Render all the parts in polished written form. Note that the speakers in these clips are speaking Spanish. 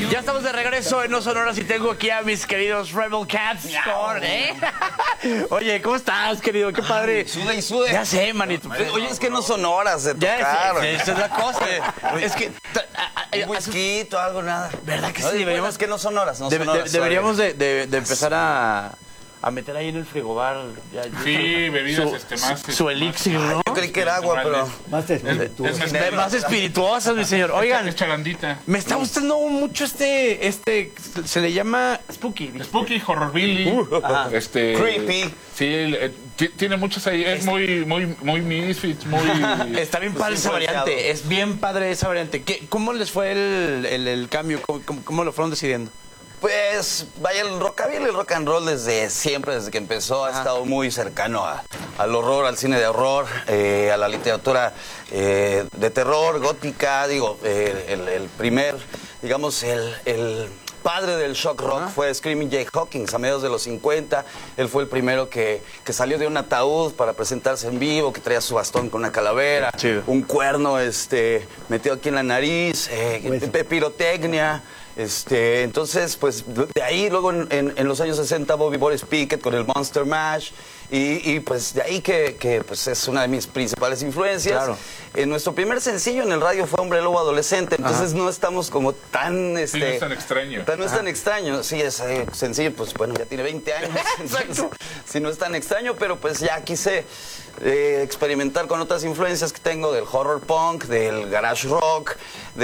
Ya estamos de regreso en No Sonoras y tengo aquí a mis queridos Rebel Cats. Oye, ¿cómo estás, querido? Qué padre. Sude y sude. Ya sé, manito. Oye, es que no son horas de tocar. Ya, esa es la cosa. Es que... Un whisky o algo, nada. ¿Verdad que sí? Deberíamos, Deberíamos, es que no son horas, no son horas. deberíamos de empezar a meter ahí en el frigobar. Sí, bebidas más. Su elixir, ¿no? Yo creí que era agua, pero... Más espirituoso. Más espirituosas, mi señor. Oigan, Es chalandita. me está gustando mucho se le llama Spooky. Spooky, Horrorbilly. Creepy. Sí, tiene muchos ahí. Es muy Misfits, muy... Está bien padre esa variante, es bien padre esa variante. ¿Cómo les fue el cambio? ¿Cómo lo fueron decidiendo? Pues, vaya, el rockabilly, el rock and roll desde siempre, desde que empezó, ha estado muy cercano al horror, al cine de horror, a la literatura de terror, gótica, el primer, digamos, el padre del shock rock fue Screaming Jay Hawkins a mediados de los 50. Él fue el primero que salió de un ataúd para presentarse en vivo, que traía su bastón con una calavera, un cuerno metido aquí en la nariz, pirotecnia. Entonces, pues de ahí luego en los años 60 Bobby Boris Pickett con el Monster Mash y pues de ahí que pues es una de mis principales influencias. Claro. Nuestro primer sencillo en el radio fue Hombre Lobo Adolescente, entonces no estamos como tan... Sí, no es tan extraño. No es tan extraño, sí, es sencillo, pues bueno, ya tiene 20 años. Exacto. Sí, no es tan extraño, pero pues ya quise experimentar con otras influencias que tengo del horror punk, del garage rock,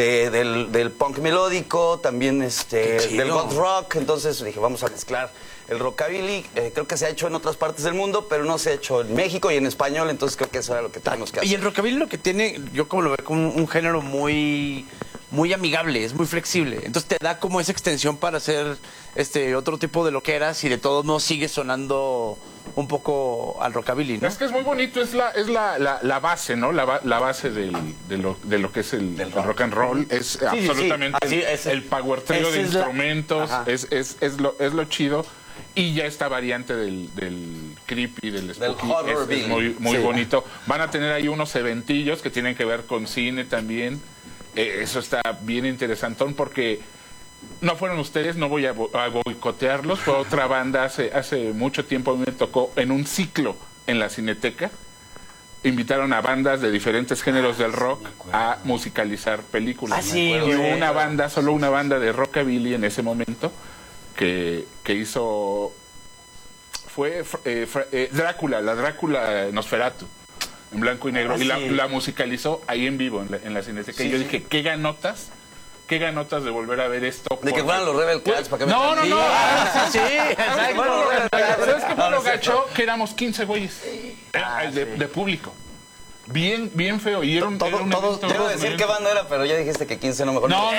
del punk melódico, también del goth rock. Entonces dije, vamos a mezclar el rockabilly. Creo que se ha hecho en otras partes del mundo, pero no se ha hecho en México y en español, entonces creo que eso era lo que teníamos que hacer. Y el rockabilly lo que tiene, yo como lo veo, como un género muy amigable, es muy flexible. Entonces te da como esa extensión para hacer otro tipo de loqueras y de todos modos sigue sonando un poco al rockabilly, ¿no? Es que es muy bonito, es la base, ¿no? La base de lo que es el rock and roll. Es absolutamente el power trio de instrumentos, es lo chido. Y ya esta variante del creepy, del spooky, es muy bonito. Van a tener ahí unos eventillos que tienen que ver con cine también. Eso está bien interesantón porque no fueron ustedes, no voy a boicotearlos, fue otra banda hace mucho tiempo. A mí me tocó en un ciclo en la Cineteca. Invitaron a bandas de diferentes géneros del rock a musicalizar películas. Y solo una banda de rockabilly en ese momento que hizo fue Drácula, la Drácula Nosferatu en blanco y negro, y la musicalizó ahí en vivo en la Cineteca. Y yo dije, qué ganotas de volver a ver esto. De que fueran los Rebel Cats para que No. Sí, exacto. ¿Sabes qué fue lo gacho? Que éramos 15 güeyes de público. Bien feo. Y todos, quiero decir qué banda era, pero ya dijiste que 15 no mejor. No.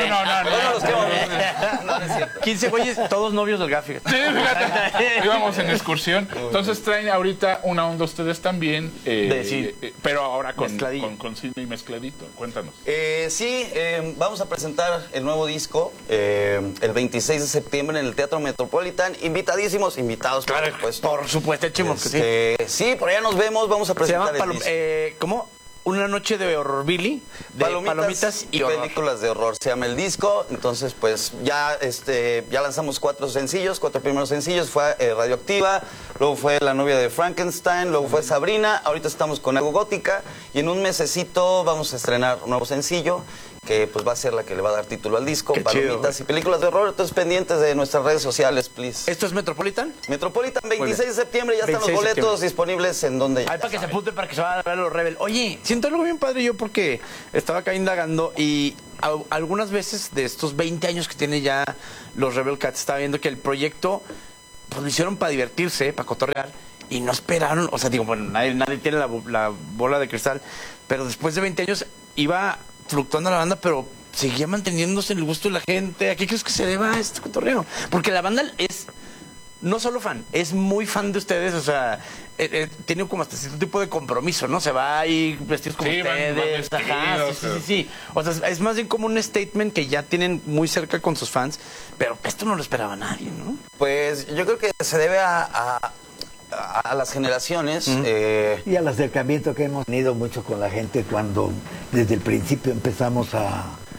No es cierto. 15 güeyes, todos novios del Gafi. Sí, fíjate. Íbamos en excursión. Entonces traen ahorita una onda ustedes también, pero ahora con cine y mezcladito. Cuéntanos. Vamos a presentar el nuevo disco el 26 de septiembre en el Teatro Metropolitan. Invitados, claro, por supuesto, chimo. Sí, por allá nos vemos. Vamos a presentar el disco. ¿Cómo? Una noche de horrorbilly, de palomitas y películas de horror, se llama el disco. Entonces, pues ya lanzamos 4 primeros sencillos. Fue Radioactiva, luego fue La novia de Frankenstein, luego fue Sabrina. Ahorita estamos con algo gótica y en un mesecito vamos a estrenar un nuevo sencillo que pues va a ser la que le va a dar título al disco. Qué palomitas chido, y películas de horror. Entonces, pendientes de nuestras redes sociales, please. ¿Esto es Metropolitan? Metropolitan, 26 de septiembre, ya están los boletos disponibles en donde... Para que se apunten, para que se vayan a ver los Rebel. Oye, siento algo bien padre yo porque estaba acá indagando y algunas veces de estos 20 años que tiene ya los Rebel Cats, estaba viendo que el proyecto pues lo hicieron para divertirse, para cotorrear, y no esperaron, o sea, digo, bueno, nadie tiene la bola de cristal, pero después de 20 años iba fluctuando la banda, pero seguía manteniéndose en el gusto de la gente. ¿A qué crees que se deba este cotorreo? Porque la banda es no solo fan, es muy fan de ustedes, o sea, tiene como hasta cierto tipo de compromiso, ¿no? Se va ahí vestidos como ustedes. Sí. O sea, es más bien como un statement que ya tienen muy cerca con sus fans, pero esto no lo esperaba nadie, ¿no? Pues yo creo que se debe a las generaciones. Y al acercamiento que hemos tenido mucho con la gente cuando desde el principio empezamos a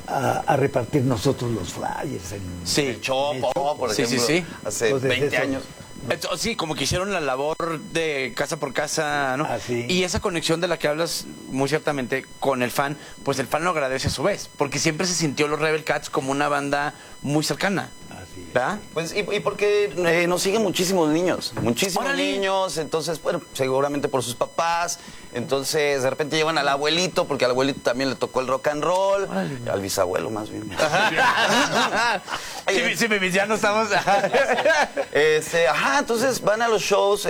a repartir nosotros los flyers. Sí. El Chopo, por ejemplo, hace Entonces, 20 años. Sí, como que hicieron la labor de casa por casa, ¿no? Así. Y esa conexión de la que hablas muy ciertamente con el fan, pues el fan lo agradece a su vez, porque siempre se sintió los Rebel Cats como una banda muy cercana. Así es. ¿Verdad? Pues, y porque nos siguen muchísimos niños, entonces, bueno, seguramente por sus papás, entonces de repente llevan al abuelito, porque al abuelito también le tocó el rock and roll, al bisabuelo más bien. Sí, ya no estamos... Entonces van a los shows,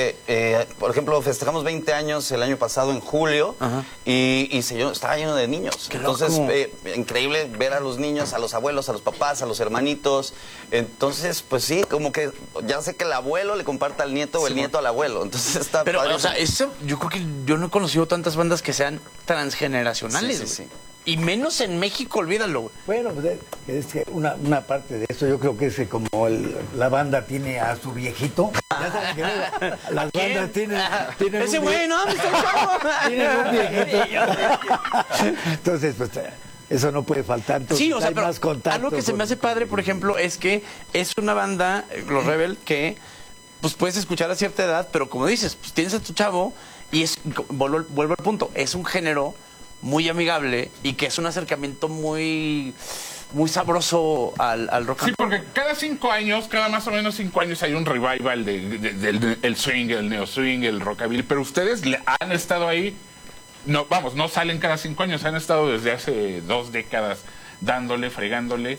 por ejemplo, festejamos 20 años el año pasado en julio, y estaba lleno de niños. Entonces, increíble ver a los niños, a los abuelos, a los papás, a los hermanitos. Entonces, pues sí, como que ya sé que el abuelo le comparta al nieto o el nieto al abuelo. Entonces está Pero, padre. o sea, eso, yo creo que yo no he conocido tantas bandas que sean transgeneracionales. Sí. Y menos en México, olvídalo, güey. Bueno, pues es que una parte de eso, yo creo que es que como la banda tiene a su viejito, ya saben que las bandas tienen ese güey, ¿no? Tienen un viejito. Entonces, pues eso no puede faltar. Entonces, Sí, o sea, hay pero más contacto algo que se me hace padre, por ejemplo, es que es una banda, los Rebel, que pues puedes escuchar a cierta edad, pero como dices, pues tienes a tu chavo y vuelvo al punto, es un género muy amigable y que es un acercamiento muy sabroso al rock and roll. Sí, porque cada más o menos 5 años hay un revival del swing, el neo swing, el rockabilly, pero ustedes han estado ahí, no salen cada 5 años, han estado desde hace 2 décadas dándole, fregándole.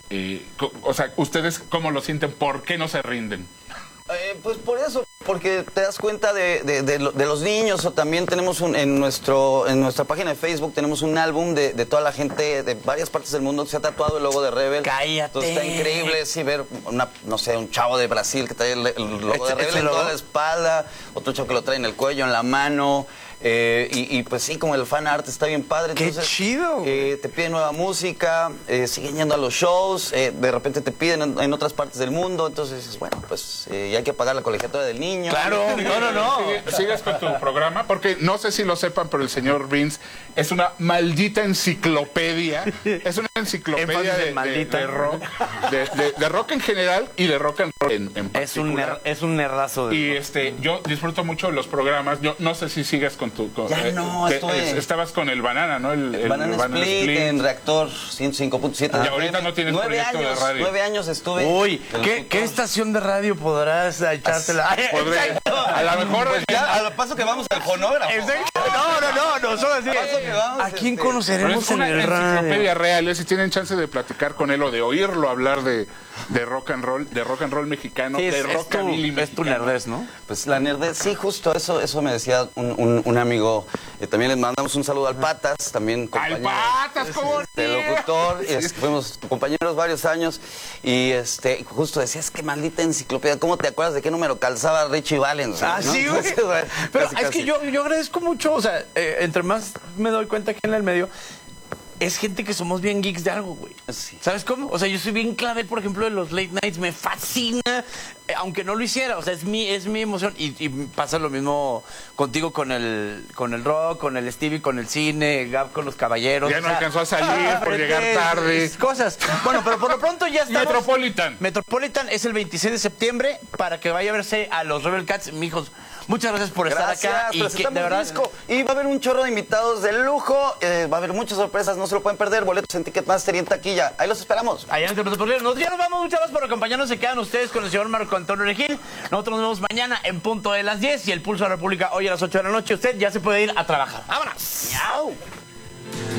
O sea, ¿ustedes cómo lo sienten? ¿Por qué no se rinden? Pues por eso, porque te das cuenta de los niños, o también tenemos en nuestra página de Facebook tenemos un álbum de toda la gente de varias partes del mundo que se ha tatuado el logo de Rebel. ¡Cállate! Entonces está increíble, sí, ver un chavo de Brasil que trae el logo de Rebel en toda la espalda, otro chavo que lo trae en el cuello, en la mano. Y pues sí, como el fan art está bien padre. Entonces, ¡qué chido! Te piden nueva música, siguen yendo a los shows, de repente te piden en otras partes del mundo, entonces dices, bueno, pues hay que pagar la colegiatura del niño. Claro, no. Sigues con tu programa, porque no sé si lo sepan, pero el señor Vince es una maldita enciclopedia. Es una enciclopedia de rock, de rock en general y de rock and roll en particular. Es un nerdazo. Y yo disfruto mucho los programas. Yo no sé si sigas con tu... estabas con el Banana, ¿no? El Banana Split en Reactor 105.7. Y ahorita no tienes proyecto de radio. 9 años estuve. Uy, ¿qué estación de radio podrás echártela? A lo mejor... Pues ya, al paso que vamos al fonógrafo. No, solo así. ¿A quién conoceremos en el radio? Enciclopedia real, si tienen chance de platicar con él o de oírlo hablar de rock and roll mexicano, Sí, de rockabilly mexicano. Es tu nerdez, ¿no? Pues la nerdez, sí, justo eso me decía un amigo. También les mandamos un saludo al Patas, también compañero. ¡Al Patas, cómo locutor, fuimos compañeros varios años, y justo decía, es que maldita enciclopedia, ¿cómo te acuerdas de qué número calzaba Richie Valens? Sí, güey. Pero es que yo agradezco mucho, o sea, entre más me doy cuenta que en el medio es gente que somos bien geeks de algo, güey. Sí. ¿Sabes cómo? O sea, yo soy bien clave, por ejemplo, de los late nights. Me fascina, aunque no lo hiciera. O sea, es mi emoción. Y pasa lo mismo contigo con el rock, con el Stevie, con el cine, Gab con los caballeros. Ya no alcanzó a salir por llegar tarde. Cosas. Bueno, pero por lo pronto ya estamos. Metropolitan es el 26 de septiembre para que vaya a verse a los Rebel Cats. Mijos, muchas gracias por estar acá. Y de verdad, y va a haber un chorro de invitados de lujo. Va a haber muchas sorpresas, no se lo pueden perder. Boletos en Ticketmaster y en taquilla. Ahí los esperamos. Allá en Nosotros ya nos vamos, muchas gracias por acompañarnos. Se quedan ustedes con el señor Marco Antonio Regil. Nosotros nos vemos mañana en punto de las 10 y el Pulso de la República hoy a las 8 de la noche. Usted ya se puede ir a trabajar. ¡Vámonos! ¡Miau!